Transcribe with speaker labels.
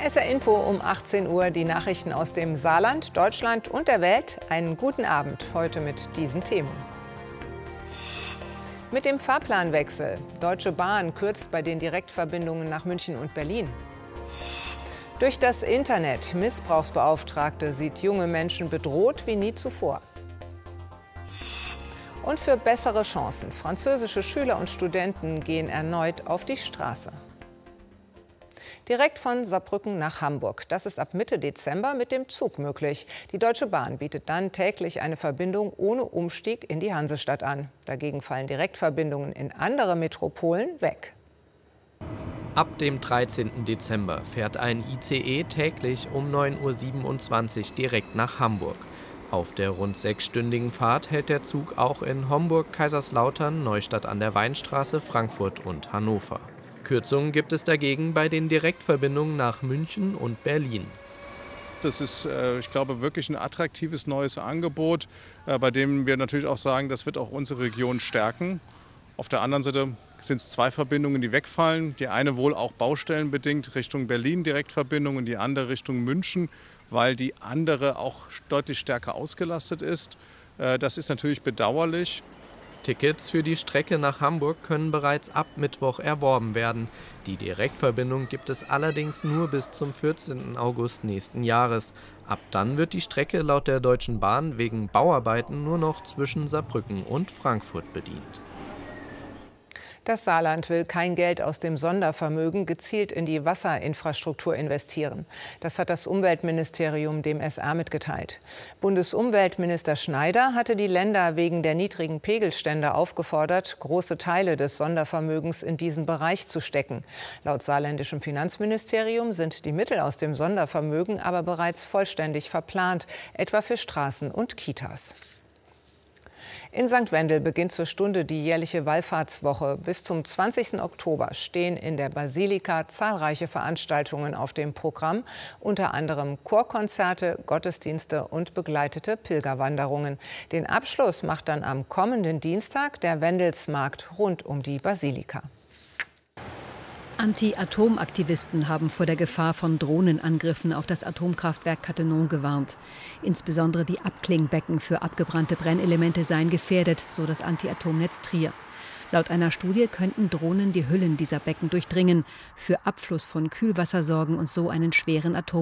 Speaker 1: SR Info um 18 Uhr, die Nachrichten aus dem Saarland, Deutschland und der Welt. Einen guten Abend heute mit diesen Themen. Mit dem Fahrplanwechsel. Deutsche Bahn kürzt bei den Direktverbindungen nach München und Berlin. Durch das Internet. Missbrauchsbeauftragte sieht junge Menschen bedroht wie nie zuvor. Und für bessere Chancen. Französische Schüler und Studenten gehen erneut auf die Straße. Direkt von Saarbrücken nach Hamburg. Das ist ab Mitte Dezember mit dem Zug möglich. Die Deutsche Bahn bietet dann täglich eine Verbindung ohne Umstieg in die Hansestadt an. Dagegen fallen Direktverbindungen in andere Metropolen weg.
Speaker 2: Ab dem 13. Dezember fährt ein ICE täglich um 9:27 Uhr direkt nach Hamburg. Auf der rund 6-stündigen Fahrt hält der Zug auch in Homburg, Kaiserslautern, Neustadt an der Weinstraße, Frankfurt und Hannover. Kürzungen gibt es dagegen bei den Direktverbindungen nach München und Berlin.
Speaker 3: Das ist, ich glaube, wirklich ein attraktives neues Angebot, bei dem wir natürlich auch sagen, das wird auch unsere Region stärken. Auf der anderen Seite sind es 2 Verbindungen, die wegfallen. Die eine wohl auch baustellenbedingt Richtung Berlin Direktverbindung und die andere Richtung München, weil die andere auch deutlich stärker ausgelastet ist. Das ist natürlich bedauerlich.
Speaker 2: Tickets für die Strecke nach Hamburg können bereits ab Mittwoch erworben werden. Die Direktverbindung gibt es allerdings nur bis zum 14. August nächsten Jahres. Ab dann wird die Strecke laut der Deutschen Bahn wegen Bauarbeiten nur noch zwischen Saarbrücken und Frankfurt bedient.
Speaker 1: Das Saarland will kein Geld aus dem Sondervermögen gezielt in die Wasserinfrastruktur investieren. Das hat das Umweltministerium dem SR mitgeteilt. Bundesumweltminister Schneider hatte die Länder wegen der niedrigen Pegelstände aufgefordert, große Teile des Sondervermögens in diesen Bereich zu stecken. Laut saarländischem Finanzministerium sind die Mittel aus dem Sondervermögen aber bereits vollständig verplant, etwa für Straßen und Kitas. In St. Wendel beginnt zur Stunde die jährliche Wallfahrtswoche. Bis zum 20. Oktober stehen in der Basilika zahlreiche Veranstaltungen auf dem Programm, unter anderem Chorkonzerte, Gottesdienste und begleitete Pilgerwanderungen. Den Abschluss macht dann am kommenden Dienstag der Wendelsmarkt rund um die Basilika.
Speaker 4: Anti-Atom-Aktivisten haben vor der Gefahr von Drohnenangriffen auf das Atomkraftwerk Cattenom gewarnt. Insbesondere die Abklingbecken für abgebrannte Brennelemente seien gefährdet, so das Anti-Atom-Netz Trier. Laut einer Studie könnten Drohnen die Hüllen dieser Becken durchdringen, für Abfluss von Kühlwasser sorgen und so einen schweren Atom